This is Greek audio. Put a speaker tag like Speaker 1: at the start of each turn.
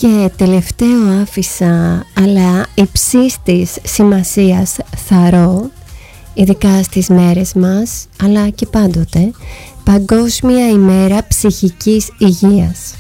Speaker 1: Και τελευταίο άφησα, αλλά υψής της σημασίας, θαρώ, ειδικά στις μέρες μας, αλλά και πάντοτε, Παγκόσμια ημέρα ψυχικής υγείας.